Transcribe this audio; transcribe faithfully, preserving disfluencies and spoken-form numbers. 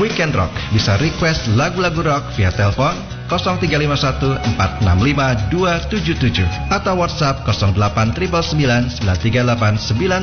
Weekend Rock. Bisa request lagu-lagu rock via telepon nol tiga lima satu empat enam lima dua tujuh tujuh atau WhatsApp nol delapan sembilan sembilan sembilan tiga delapan sembilan